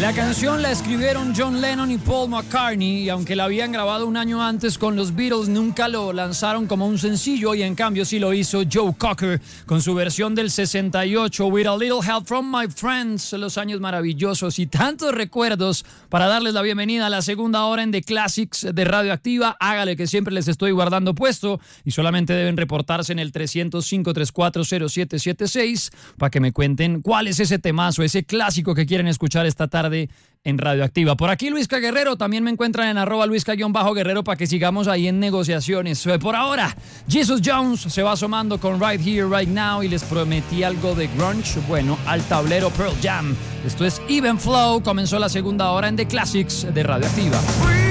La canción la escribieron John Lennon y Paul McCartney, y aunque la habían grabado un año antes con los Beatles, nunca lo lanzaron como un sencillo, y en cambio sí lo hizo Joe Cocker con su versión del 68, With a Little Help from My Friends. Los años maravillosos y tantos recuerdos para darles la bienvenida a la segunda hora en The Classics de Radioactiva. Hágale que siempre les estoy guardando puesto y solamente deben reportarse en el 305-340776 para que me cuenten cuál es ese temazo, ese clásico que quieren escuchar esta tarde en Radioactiva. Por aquí Luisca Guerrero, también me encuentran en @Luisca_Guerrero para que sigamos ahí en negociaciones. Por ahora, Jesus Jones se va asomando con Right Here, Right Now, y les prometí algo de grunge. Bueno, al tablero Pearl Jam. Esto es Even Flow, comenzó la segunda hora en The Classics de Radioactiva.